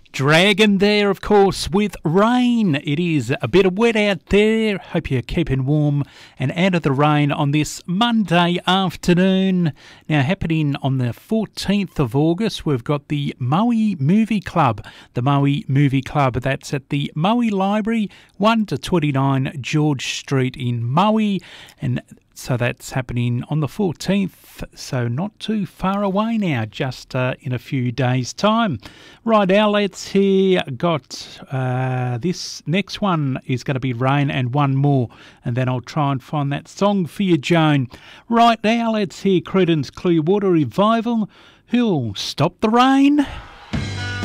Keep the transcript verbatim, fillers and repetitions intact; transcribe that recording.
Dragon there, of course, with Rain. It is a bit of wet out there. Hope you're keeping warm and out of the rain on this Monday afternoon. Now, happening on the fourteenth of August, we've got the Moe Movie Club. The Moe Movie Club, that's at the Moe Library, one to twenty-nine George Street in Moe. And so that's happening on the fourteenth, so not too far away now, just uh, in a few days' time. Right now, let's hear, got uh, this next one is going to be Rain and one more, and then I'll try and find that song for you, Joan. Right now, let's hear Creedence Clearwater Revival, Who'll Stop the Rain?